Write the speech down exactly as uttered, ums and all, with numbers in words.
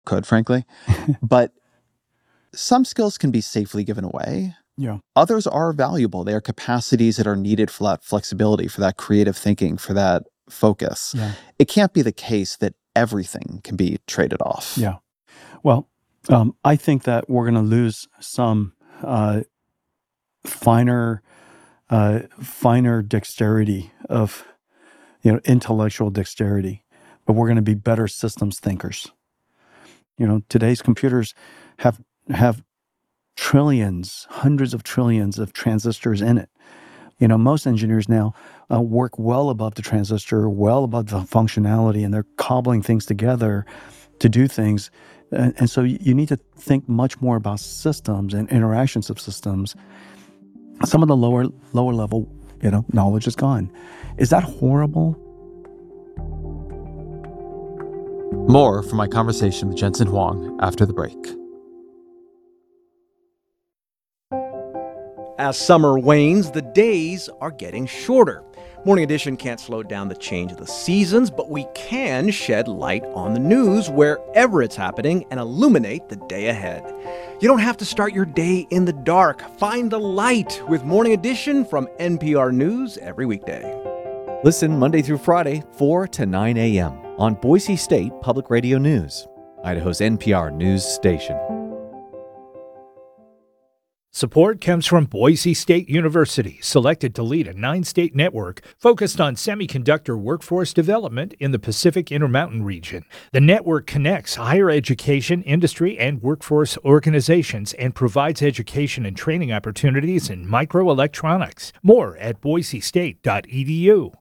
could, frankly. But some skills can be safely given away. Yeah. Others are valuable. They are capacities that are needed for that flexibility, for that creative thinking, for that focus. Yeah. It can't be the case that everything can be traded off. Yeah. Well, um, I think that we're going to lose some uh, finer, uh, finer dexterity of, you know, intellectual dexterity, but we're going to be better systems thinkers. You know, today's computers have have trillions, hundreds of trillions of transistors in it. You know, most engineers now uh, work well above the transistor, well above the functionality, and they're cobbling things together to do things. And, and so you need to think much more about systems and interactions of systems. Some of the lower lower level, you know, knowledge is gone. Is that horrible? More from my conversation with Jensen Huang after the break. As summer wanes, the days are getting shorter. Morning Edition can't slow down the change of the seasons, but we can shed light on the news wherever it's happening and illuminate the day ahead. You don't have to start your day in the dark. Find the light with Morning Edition from N P R News every weekday. Listen Monday through Friday, four to nine a.m. on Boise State Public Radio News, Idaho's N P R News station. Support comes from Boise State University, selected to lead a nine-state network focused on semiconductor workforce development in the Pacific Intermountain region. The network connects higher education, industry, and workforce organizations and provides education and training opportunities in microelectronics. More at boise state dot e d u.